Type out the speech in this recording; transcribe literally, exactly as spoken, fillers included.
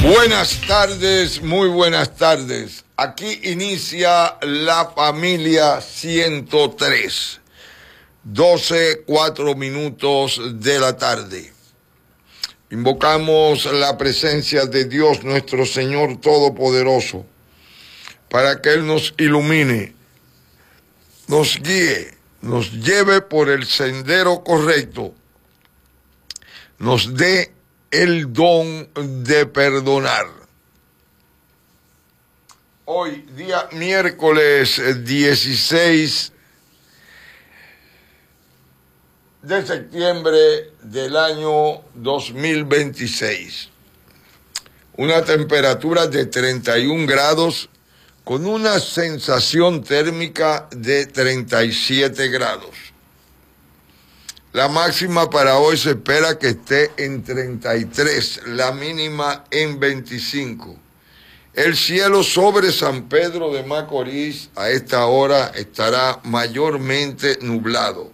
Buenas tardes, muy buenas tardes. Aquí inicia la familia ciento tres, doce, cuatro minutos de la tarde. Invocamos la presencia de Dios nuestro Señor Todopoderoso para que Él nos ilumine, nos guíe, nos lleve por el sendero correcto, nos dé el don de perdonar. Hoy, día miércoles dieciséis de septiembre del año dos mil veintiséis. Una temperatura de treinta y un grados con una sensación térmica de treinta y siete grados. La máxima para hoy se espera que esté en treinta y tres, la mínima en veinticinco. El cielo sobre San Pedro de Macorís a esta hora estará mayormente nublado.